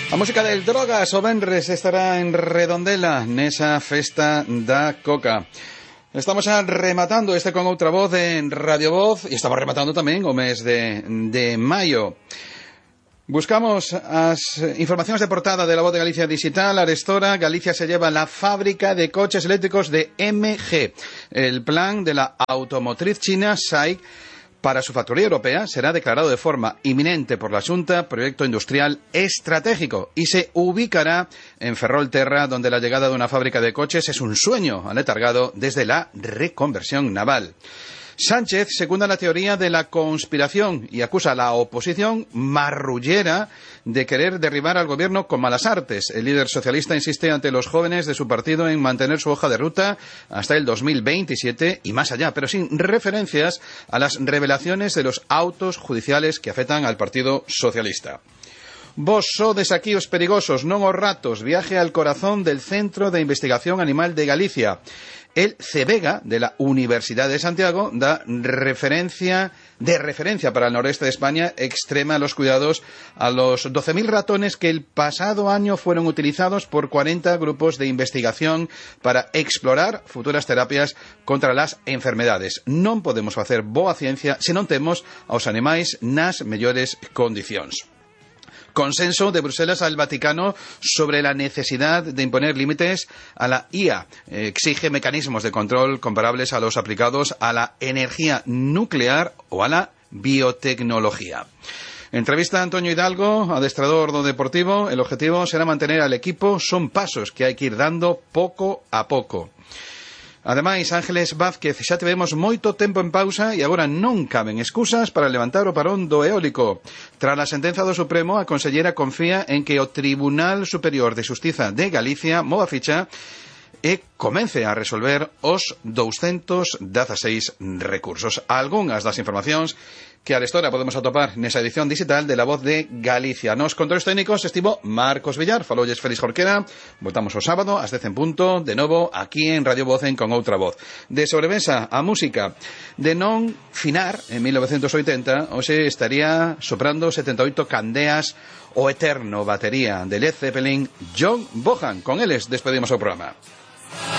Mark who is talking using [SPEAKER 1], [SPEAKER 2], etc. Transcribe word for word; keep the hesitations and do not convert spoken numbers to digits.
[SPEAKER 1] A música del Drogas o Venres estará en Redondela nesa festa da Coca. Estamos xa rematando este con outra voz en Radio Voz e estamos rematando tamén o mes de, de maio. Buscamos as informacións de portada de La Voz de Galicia Digital. Arestora, Galicia se lleva la fábrica de coches eléctricos de M G. El plan de la automotriz china S A I para su factoría europea será declarado de forma inminente por la Xunta proyecto industrial estratégico y se ubicará en Ferrolterra, donde la llegada de una fábrica de coches es un sueño aletargado desde la reconversión naval. Sánchez secunda la teoría de la conspiración y acusa a la oposición marrullera de querer derribar al gobierno con malas artes. El líder socialista insiste ante los jóvenes de su partido en mantener su hoja de ruta hasta el dos mil veintisiete y más allá, pero sin referencias a las revelaciones de los autos judiciales que afectan al Partido Socialista. Vos sodes aquí os perigosos, non os ratos. Viaje al corazón del Centro de Investigación Animal de Galicia. El CEVEGA, de la Universidad de Santiago, da referencia de referencia para el noreste de España, extrema los cuidados a los doce mil ratones que el pasado año fueron utilizados por cuarenta grupos de investigación para explorar futuras terapias contra las enfermedades. Non podemos facer boa ciencia se non temos aos animais nas mellores condicións. Consenso de Bruselas al Vaticano sobre la necesidad de imponer límites a la I A. Exige mecanismos de control comparables a los aplicados a la energía nuclear o a la biotecnología. Entrevista a Antonio Hidalgo, adestrador do Deportivo. El objetivo será mantener al equipo. Son pasos que hai que ir dando pouco a pouco. Ademais, Ángeles Vázquez, xa tivemos moito tempo en pausa e agora non caben excusas para levantar o parón do eólico. Tras a sentenza do Supremo, a consellera confía en que o Tribunal Superior de Xustiza de Galicia mova ficha e comece a resolver os douscentos dezaseis recursos. Algunhas das informacións que a Arestora podemos atopar nesa edición digital de La Voz de Galicia. Nos controles técnicos estivo Marcos Villar, falolles Félix Jorquera. Voltamos o sábado ás dez en punto, de novo aquí en Radio Voz en Con Outra Voz. De sobremesa a música de non finar en mil novecentos oitenta, hoxe estaría soprando setenta e oito candeas o eterno batería de Led Zeppelin, John Bonham. Con eles despedimos o programa.